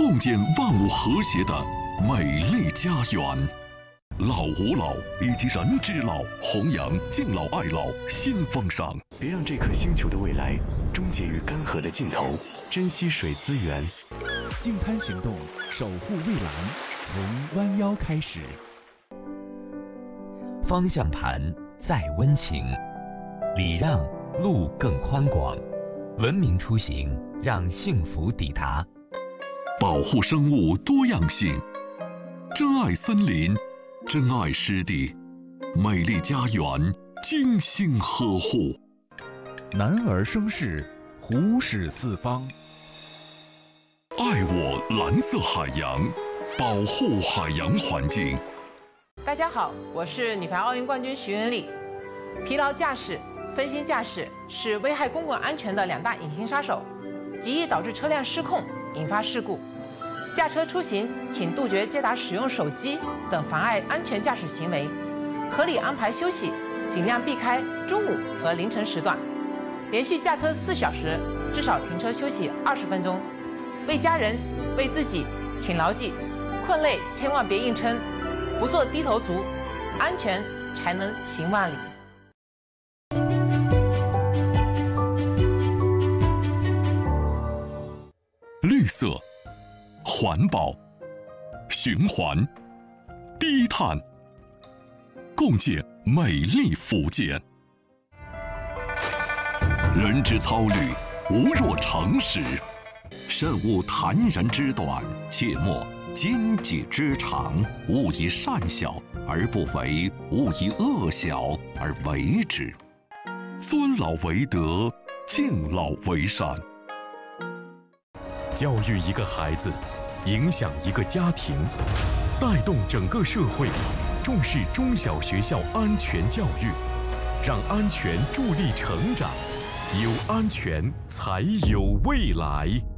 共建万物和谐的美丽家园。老吾老以及人之老，弘扬敬老爱老新风尚。 别让这颗星球的未来终结于干涸的尽头，珍惜水资源。 净滩行动，守护蔚蓝，从弯腰开始。 方向盘再温情，礼让路更宽广，文明出行让幸福抵达。 保护生物多样性，珍爱森林，珍爱湿地，美丽家园精心呵护。 男儿生事，虎视四方。 爱我蓝色海洋，保护海洋环境。 大家好，我是女排奥运冠军徐文丽。疲劳驾驶、分心驾驶是危害公共安全的2大隐形杀手，极易导致车辆失控，引发事故。驾车出行，请杜绝接打使用手机等妨碍安全驾驶行为，合理安排休息，尽量避开中午和凌晨时段。连续驾车4小时，至少停车休息20分钟。为家人，为自己，请牢记：困累千万别硬撑，不做低头族，安全才能行万里。 绿色、环保、循环、低碳，共建美丽福建。人之操虑，无若诚实。慎勿谈人之短，切莫奸计之长。勿以善小而不为，勿以恶小而为之。尊老为德，敬老为善。 教育一个孩子，影响一个家庭，带动整个社会，重视中小学校安全教育，让安全助力成长，有安全才有未来。